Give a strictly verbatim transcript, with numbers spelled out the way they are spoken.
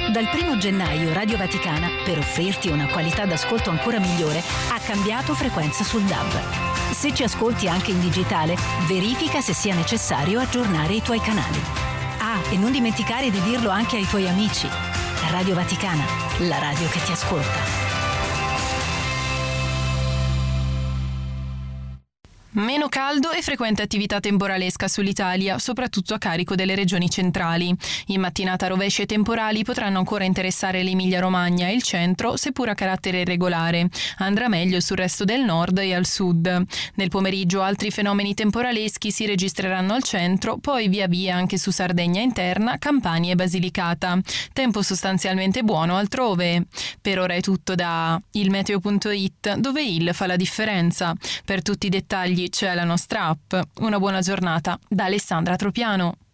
Dal primo gennaio Radio Vaticana, per offrirti una qualità d'ascolto ancora migliore, ha cambiato frequenza sul D A B. Se ci ascolti anche in digitale, verifica se sia necessario aggiornare i tuoi canali. Ah, e non dimenticare di dirlo anche ai tuoi amici. Radio Vaticana, la radio che ti ascolta. Meno caldo e frequente attività temporalesca sull'Italia, soprattutto a carico delle regioni centrali. In mattinata rovesci e temporali potranno ancora interessare l'Emilia-Romagna e il centro, seppur a carattere irregolare. Andrà meglio sul resto del nord e al sud. Nel pomeriggio altri fenomeni temporaleschi si registreranno al centro, poi via via anche su Sardegna interna, Campania e Basilicata. Tempo sostanzialmente buono altrove. Per ora è tutto da il meteo punto it, dove il fa la differenza. Per tutti i dettagli c'è la nostra app. Una buona giornata da Alessandra Tropiano.